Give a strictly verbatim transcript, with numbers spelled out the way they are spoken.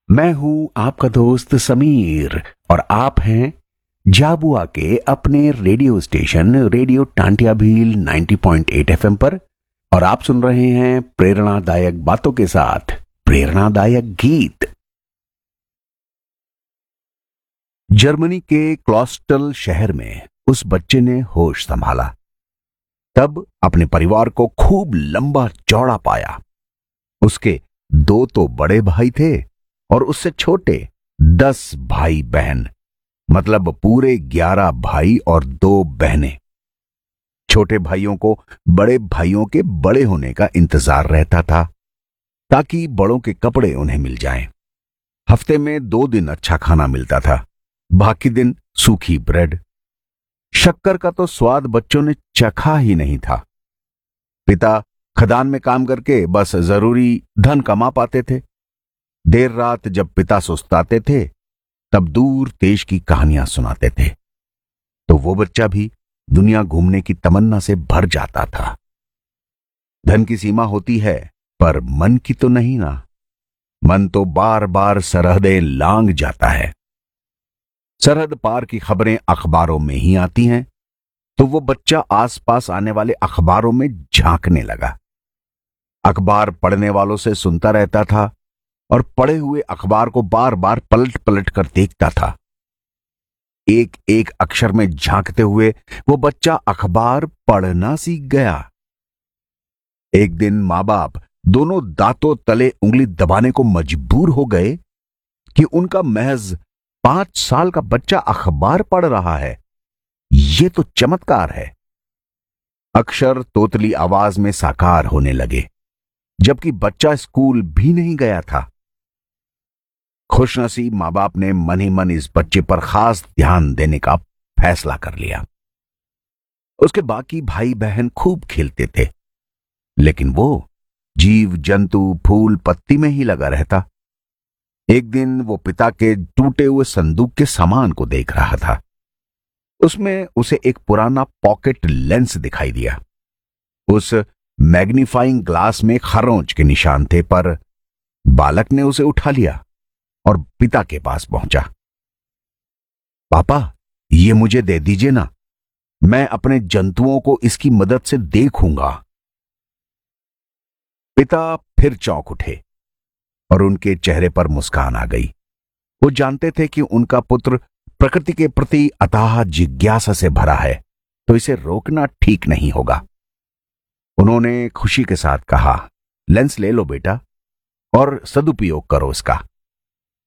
मैं हूं आपका दोस्त समीर और आप हैं जाबुआ के अपने radio station radio Tantia Bhil नब्बे पॉइंट आठ एफएम पर। और आप सुन रहे हैं प्रेरणादायक बातों के साथ प्रेरणादायक गीत। जर्मनी के क्लॉस्टल शहर में उस बच्चे ने होश संभाला, तब अपने परिवार को खूब लंबा चौड़ा पाया। उसके दो तो बड़े भाई थे और उससे छोटे दस भाई बहन, मतलब पूरे ग्यारह भाई और दो बहनें। छोटे भाइयों को बड़े भाइयों के बड़े होने का इंतजार रहता था ताकि बड़ों के कपड़े उन्हें मिल जाएं। हफ्ते में दो दिन अच्छा खाना मिलता था, बाकी दिन सूखी ब्रेड। शक्कर का तो स्वाद बच्चों ने चखा ही नहीं था। पिता खदान में काम करके बस जरूरी धन कमा पाते थे। देर रात जब पिता सुस्ताते थे तब दूर देश की कहानियां सुनाते थे, तो वो बच्चा भी दुनिया घूमने की तमन्ना से भर जाता था। धन की सीमा होती है पर मन की तो नहीं ना। मन तो बार बार सरहदें लांघ जाता है। सरहद पार की खबरें अखबारों में ही आती हैं, तो वो बच्चा आसपास आने वाले अखबारों में झांकने लगा। अखबार पढ़ने वालों से सुनता रहता था और पढ़े हुए अखबार को बार बार पलट पलट कर देखता था। एक एक अक्षर में झांकते हुए वो बच्चा अखबार पढ़ना सीख गया। एक दिन मां बाप दोनों दांतों तले उंगली दबाने को मजबूर हो गए कि उनका महज पांच साल का बच्चा अखबार पढ़ रहा है। ये तो चमत्कार है। अक्षर तोतली आवाज में साकार होने लगे, जबकि बच्चा स्कूल भी नहीं गया था। खुशनसीब मां बाप ने मन ही मन इस बच्चे पर खास ध्यान देने का फैसला कर लिया। उसके बाकी भाई बहन खूब खेलते थे, लेकिन वो जीव जंतु फूल पत्ती में ही लगा रहता। एक दिन वो पिता के टूटे हुए संदूक के सामान को देख रहा था। उसमें उसे एक पुराना पॉकेट लेंस दिखाई दिया। उस मैग्नीफाइंग ग्लास में खरोंच के निशान थे, पर बालक ने उसे उठा लिया और पिता के पास पहुंचा। पापा, ये मुझे दे दीजिए ना, मैं अपने जंतुओं को इसकी मदद से देखूंगा। पिता फिर चौंक उठे और उनके चेहरे पर मुस्कान आ गई। वो जानते थे कि उनका पुत्र प्रकृति के प्रति अथाह जिज्ञासा से भरा है, तो इसे रोकना ठीक नहीं होगा। उन्होंने खुशी के साथ कहा, लेंस ले लो बेटा और सदुपयोग करो इसका।